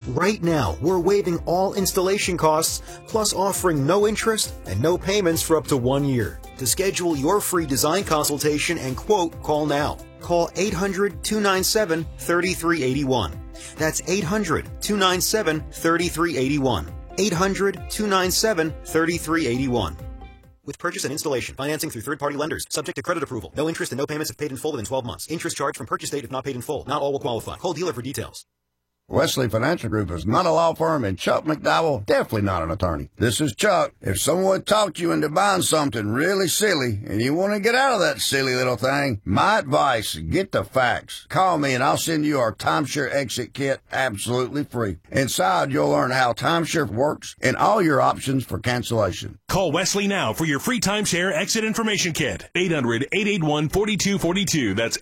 Right now, we're waiving all installation costs, plus offering no interest and no payments for up to 1 year. To schedule your free design consultation and quote, call now. Call 800-297-3381. That's 800-297-3381. 800-297-3381. With purchase and installation, financing through third-party lenders, subject to credit approval. No interest and no payments if paid in full within 12 months. Interest charged from purchase date if not paid in full. Not all will qualify. Call dealer for details. Wesley Financial Group is not a law firm, and Chuck McDowell, definitely not an attorney. This is Chuck. If someone talked you into buying something really silly, and you want to get out of that silly little thing, my advice, get the facts. Call me, and I'll send you our timeshare exit kit absolutely free. Inside, you'll learn how timeshare works and all your options for cancellation. Call Wesley now for your free timeshare exit information kit. 800-881-4242. That's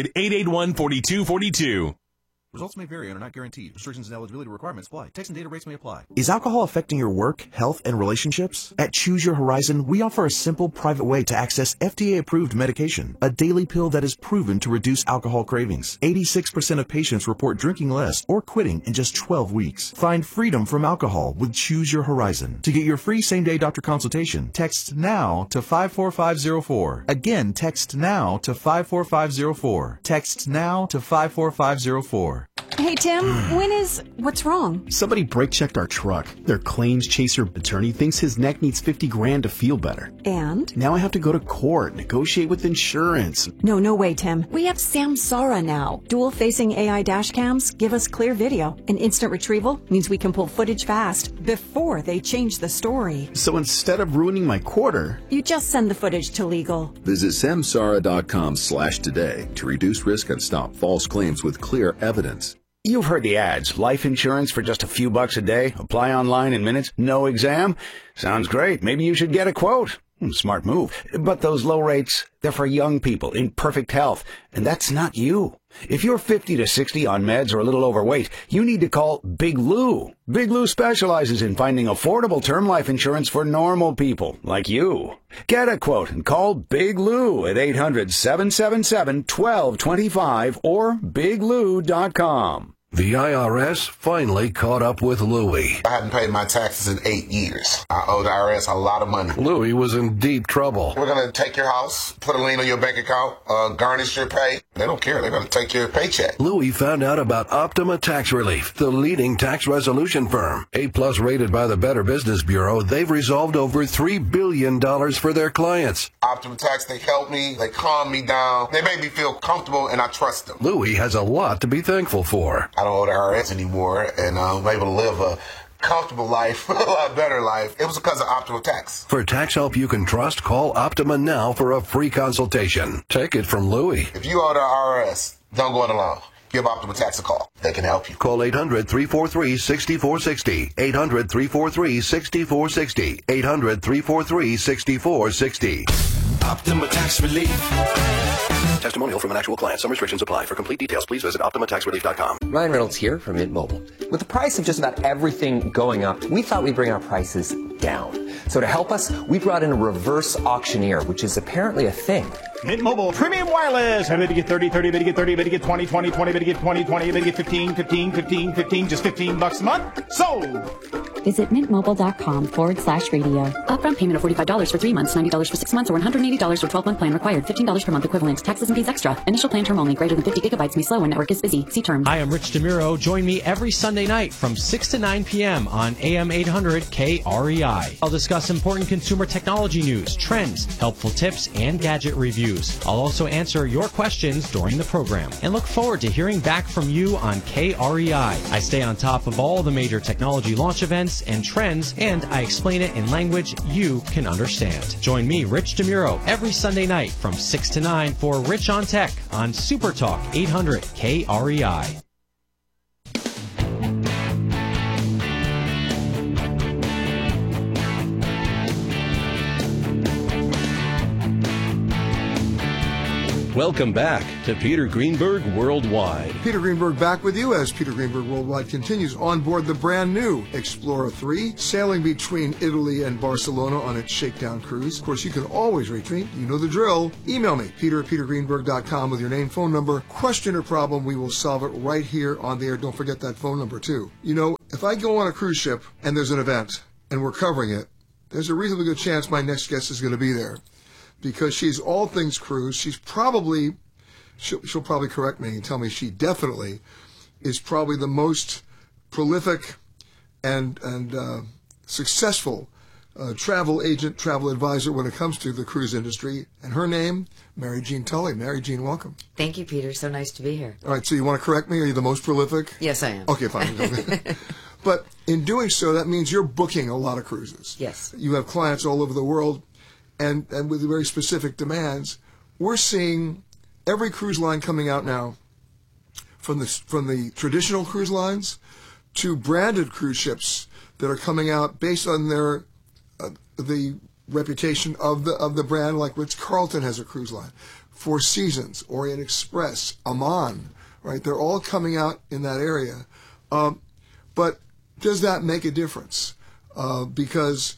800-881-4242. Results may vary and are not guaranteed. Restrictions and eligibility requirements apply. Text and data rates may apply. Is alcohol affecting your work, health, and relationships? At Choose Your Horizon, we offer a simple, private way to access FDA-approved medication, a daily pill that is proven to reduce alcohol cravings. 86% of patients report drinking less or quitting in just 12 weeks. Find freedom from alcohol with Choose Your Horizon. To get your free same-day doctor consultation, text NOW to 54504. Again, text NOW to 54504. Text NOW to 54504. Hey, Tim, what's wrong? Somebody brake-checked our truck. Their claims chaser attorney thinks his neck needs $50,000 to feel better. And? Now I have to go to court, negotiate with insurance. No way, Tim. We have Samsara now. Dual-facing AI dash cams give us clear video. And instant retrieval means we can pull footage fast before they change the story. So instead of ruining my quarter, you just send the footage to legal. Visit samsara.com/today to reduce risk and stop false claims with clear evidence. You've heard the ads. Life insurance for just a few bucks a day. Apply online in minutes. No exam. Sounds great. Maybe you should get a quote. Smart move. But those low rates, they're for young people in perfect health. And that's not you. If you're 50 to 60 on meds or a little overweight, you need to call Big Lou. Big Lou specializes in finding affordable term life insurance for normal people like you. Get a quote and call Big Lou at 800-777-1225 or biglou.com. The IRS finally caught up with Louie. I hadn't paid my taxes in 8 years. I owe the IRS a lot of money. Louie was in deep trouble. We're going to take your house, put a lien on your bank account, garnish your pay. They don't care. They're going to take your paycheck. Louie found out about Optima Tax Relief, the leading tax resolution firm. A-plus rated by the Better Business Bureau, they've resolved over $3 billion for their clients. Optima Tax, they help me. They calm me down. They make me feel comfortable, and I trust them. Louie has a lot to be thankful for. I don't owe the IRS anymore, and I'm able to live a comfortable life, a lot better life. It was because of Optima Tax. For tax help you can trust, call Optima now for a free consultation. Take it from Louie. If you owe the IRS, don't go it alone. Give Optima Tax a call. They can help you. Call 800-343-6460. 800-343-6460. 800-343-6460. Optima Tax Relief. Testimonial from an actual client. Some restrictions apply. For complete details, please visit OptimaTaxRelief.com. Ryan Reynolds here from Mint Mobile. With the price of just about everything going up, we thought we'd bring our prices down. So to help us, we brought in a reverse auctioneer, which is apparently a thing. Mint Mobile Premium Wireless. Maybe get 30, maybe get 30, maybe get 20, 20, maybe get 20, maybe get 15, just $15 a month. Sold! Visit mintmobile.com/radio. Upfront payment of $45 for 3 months, $90 for 6 months, or $180 for 12-month plan required. $15 per month equivalent. Taxes and fees extra. Initial plan term only. Greater than 50 gigabytes may slow when network is busy. See terms. Hi, I'm Rich DeMuro. Join me every Sunday night from 6 to 9 p.m. on AM 800 KREI. I'll discuss important consumer technology news, trends, helpful tips, and gadget reviews. I'll also answer your questions during the program and look forward to hearing back from you on KREI. I stay on top of all the major technology launch events and trends, and I explain it in language you can understand. Join me, Rich DeMuro, every Sunday night from 6 to 9 for Rich on Tech on Super Talk 800 KREI. Welcome back to Peter Greenberg Worldwide. Peter Greenberg back with you as Peter Greenberg Worldwide continues on board the brand new Explorer 3, sailing between Italy and Barcelona on its shakedown cruise. Of course, you can always reach me. You know the drill. Email me, peter@petergreenberg.com with your name, phone number, question or problem. We will solve it right here on the air. Don't forget that phone number, too. You know, if I go on a cruise ship and there's an event and we're covering it, there's a reasonably good chance my next guest is going to be there, because she's all things cruise. She's probably, she'll probably correct me and tell me she definitely is probably the most prolific and successful travel agent, travel advisor when it comes to the cruise industry. And her name, Mary Jean Tully. Mary Jean, welcome. Thank you, Peter. So nice to be here. All right, so you want to correct me? Are you the most prolific? Yes, I am. Okay, fine. But in doing so, that means you're booking a lot of cruises. Yes. You have clients all over the world, and with very specific demands. We're seeing every cruise line coming out now, from the traditional cruise lines to branded cruise ships that are coming out based on their the reputation of the brand. Like Ritz-Carlton has a cruise line, Four Seasons, Orient Express, Aman, right? They're all coming out in that area. But does that make a difference? Because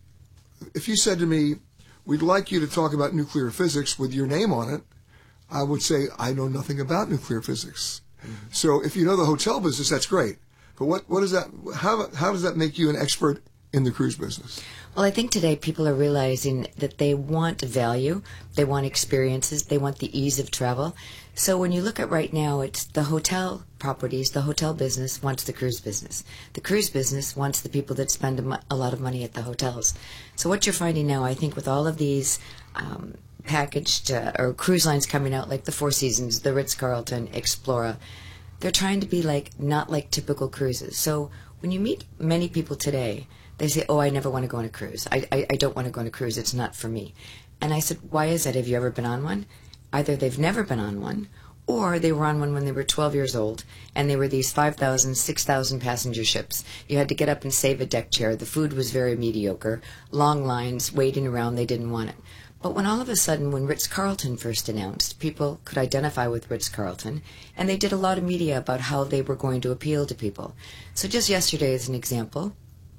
if you said to me, we'd like you to talk about nuclear physics with your name on it, I would say, I know nothing about nuclear physics. Mm-hmm. So if you know the hotel business, that's great. But what is that? How does that make you an expert in the cruise business? Well, I think today people are realizing that they want value, they want experiences, they want the ease of travel. So when you look at right now, it's the hotel properties, the hotel business wants the cruise business. The cruise business wants the people that spend a lot of money at the hotels. So what you're finding now, I think, with all of these packaged or cruise lines coming out, like the Four Seasons, the Ritz-Carlton, Explora, they're trying to be not like typical cruises. So when you meet many people today, they say, oh, I never want to go on a cruise. I don't want to go on a cruise. It's not for me. And I said, why is that? Have you ever been on one? Either they've never been on one, or they were on one when they were 12 years old, and they were these 5,000, 6,000 passenger ships. You had to get up and save a deck chair. The food was very mediocre. Long lines, waiting around. They didn't want it. But when all of a sudden, when Ritz-Carlton first announced, people could identify with Ritz-Carlton, and they did a lot of media about how they were going to appeal to people. So just yesterday, as an example,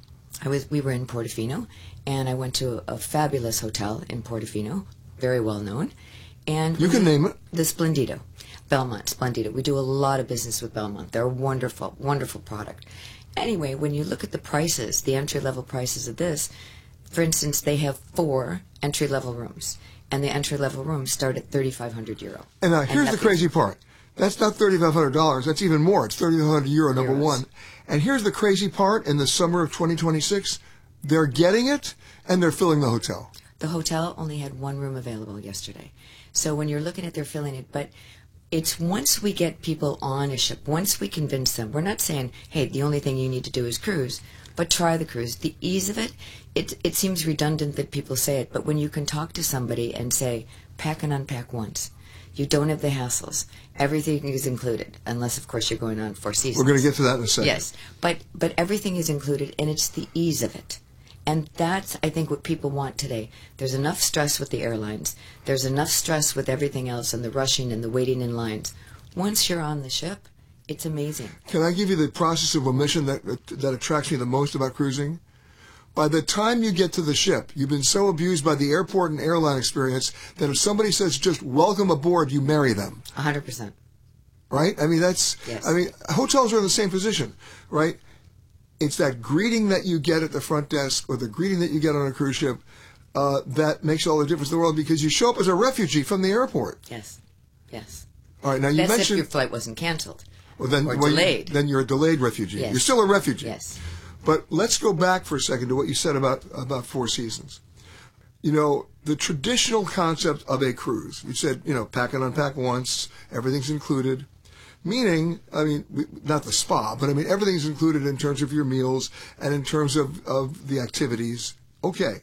we were in Portofino, and I went to a fabulous hotel in Portofino, very well known. And you can name it. The Splendido, Belmont Splendido. We do a lot of business with Belmont. They're a wonderful, wonderful product. Anyway, when you look at the prices, the entry-level prices of this, for instance, they have 4 entry-level rooms, and the entry-level rooms start at €3,500. And now here's the crazy part. That's not $3,500. That's even more. It's €3,500, number one. And here's the crazy part. In the summer of 2026, they're getting it, and they're filling the hotel. The hotel only had 1 room available yesterday. So when you're looking at they're filling it, but it's once we get people on a ship, once we convince them, we're not saying, hey, the only thing you need to do is cruise, but try the cruise. The ease of it, it seems redundant that people say it, but when you can talk to somebody and say, pack and unpack once, you don't have the hassles. Everything is included, unless, of course, you're going on Four Seasons. We're going to get to that in a second. Yes, but everything is included, and it's the ease of it. And that's, I think, what people want today. There's enough stress with the airlines. There's enough stress with everything else and the rushing and the waiting in lines. Once you're on the ship, it's amazing. Can I give you the process of omission that attracts me the most about cruising? By the time you get to the ship, you've been so abused by the airport and airline experience that if somebody says just welcome aboard, you marry them. 100%. Right? I mean, that's, yes. I mean, hotels are in the same position, right? It's that greeting that you get at the front desk or the greeting that you get on a cruise ship that makes all the difference in the world, because you show up as a refugee from the airport. Yes, yes. All right, now you That's mentioned... if your flight wasn't canceled or delayed. Then you're a delayed refugee. Yes. You're still a refugee. Yes. But let's go back for a second to what you said about Four Seasons. You know, the traditional concept of a cruise, you said, you know, pack and unpack once, everything's included. Meaning, I mean, not the spa, but I mean, everything's included in terms of your meals and in terms of the activities. Okay.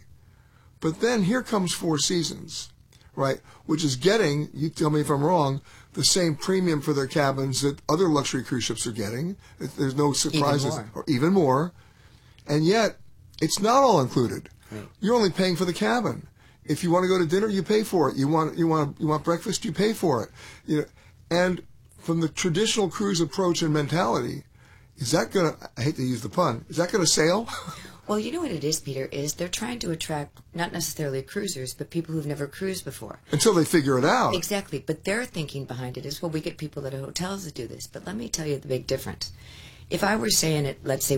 But then here comes Four Seasons, right? Which is getting, you tell me if I'm wrong, the same premium for their cabins that other luxury cruise ships are getting. There's no surprises. Or even more. And yet, it's not all included. Right. You're only paying for the cabin. If you want to go to dinner, you pay for it. You want breakfast, you pay for it. You know, and from the traditional cruise approach and mentality, is that going to, I hate to use the pun, is that going to sail? Well, you know what it is, Peter, is they're trying to attract not necessarily cruisers, but people who've never cruised before. Until they figure it out. Exactly. But their thinking behind it is, well, we get people at hotels that do this. But let me tell you the big difference. If I were saying it, let's say,